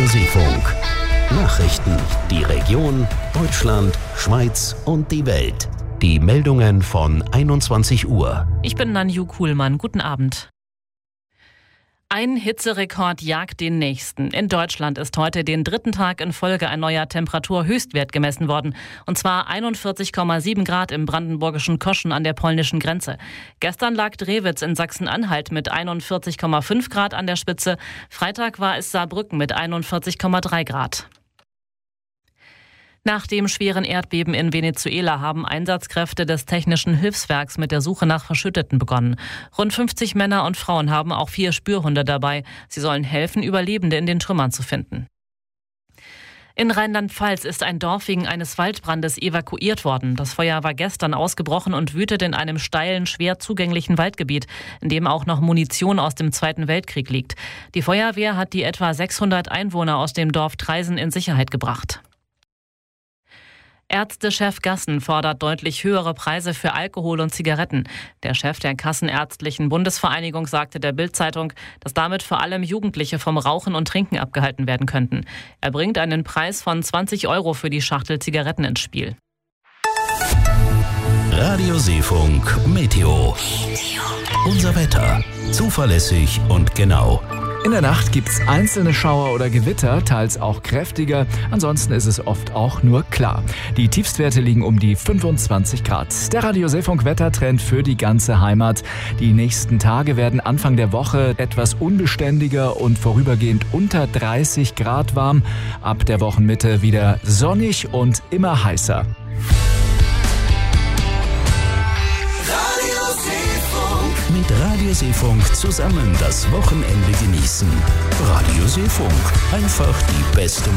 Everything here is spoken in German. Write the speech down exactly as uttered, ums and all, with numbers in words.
Radio Seefunk. Nachrichten, die Region, Deutschland, Schweiz und die Welt. Die Meldungen von einundzwanzig Uhr. Ich bin Nanju Kuhlmann. Guten Abend. Ein Hitzerekord jagt den nächsten. In Deutschland ist heute den dritten Tag in Folge ein neuer Temperaturhöchstwert gemessen worden. Und zwar einundvierzig Komma sieben Grad im brandenburgischen Koschen an der polnischen Grenze. Gestern lag Drewitz in Sachsen-Anhalt mit einundvierzig Komma fünf Grad an der Spitze. Freitag war es Saarbrücken mit einundvierzig Komma drei Grad. Nach dem schweren Erdbeben in Venezuela haben Einsatzkräfte des Technischen Hilfswerks mit der Suche nach Verschütteten begonnen. Rund fünfzig Männer und Frauen haben auch vier Spürhunde dabei. Sie sollen helfen, Überlebende in den Trümmern zu finden. In Rheinland-Pfalz ist ein Dorf wegen eines Waldbrandes evakuiert worden. Das Feuer war gestern ausgebrochen und wütet in einem steilen, schwer zugänglichen Waldgebiet, in dem auch noch Munition aus dem Zweiten Weltkrieg liegt. Die Feuerwehr hat die etwa sechshundert Einwohner aus dem Dorf Traisen in Sicherheit gebracht. Ärztechef Gassen fordert deutlich höhere Preise für Alkohol und Zigaretten. Der Chef der Kassenärztlichen Bundesvereinigung sagte der Bild-Zeitung, dass damit vor allem Jugendliche vom Rauchen und Trinken abgehalten werden könnten. Er bringt einen Preis von zwanzig Euro für die Schachtel Zigaretten ins Spiel. Radio Seefunk Meteo. Unser Wetter. Zuverlässig und genau. In der Nacht gibt's einzelne Schauer oder Gewitter, teils auch kräftiger. Ansonsten ist es oft auch nur klar. Die Tiefstwerte liegen um die fünfundzwanzig Grad. Der Radio Seefunk Wettertrend für die ganze Heimat. Die nächsten Tage werden Anfang der Woche etwas unbeständiger und vorübergehend unter dreißig Grad warm. Ab der Wochenmitte wieder sonnig und immer heißer. Mit Radio Seefunk zusammen das Wochenende genießen. Radio Seefunk. Einfach die beste